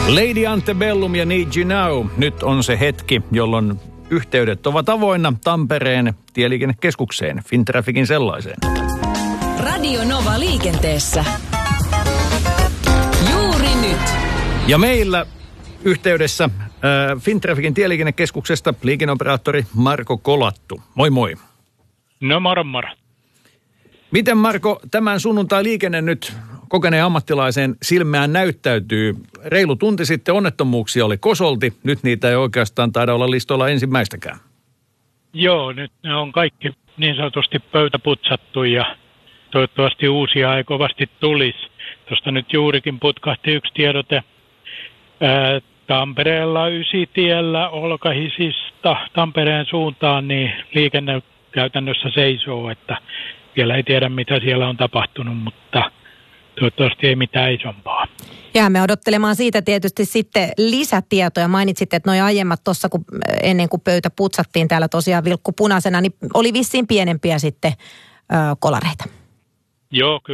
Lady Antebellum ja Need You Now. Nyt on se hetki, jolloin yhteydet ovat avoinna Tampereen tieliikennekeskukseen, Fintrafficin sellaiseen. Radio Nova liikenteessä. Juuri nyt. Ja meillä yhteydessä Fintrafficin tieliikennekeskuksesta liikenneoperaattori Marko Kolattu. Moi moi. No moro. Miten Marko, tämän sunnuntai-liikenne nyt kokeneen ammattilaisen silmään näyttäytyy? Reilu tunti sitten onnettomuuksia oli kosolti, nyt niitä ei oikeastaan taida olla listoilla ensimmäistäkään. Joo, nyt ne on kaikki niin sanotusti pöytäputsattu ja toivottavasti uusia ei kovasti tulisi. Tuosta nyt juurikin putkahti yksi tiedote Tampereella Ysitiellä Olkahisista Tampereen suuntaan, niin liikenne käytännössä seisoo, että vielä ei tiedä mitä siellä on tapahtunut, mutta toivottavasti ei mitään isompaa. Jäämme odottelemaan siitä tietysti sitten lisätietoja. Mainitsit, että nuo aiemmat tuossa, ennen kuin pöytä putsattiin täällä tosiaan vilkku punaisena, niin oli vissiin pienempiä sitten kolareita. Joo,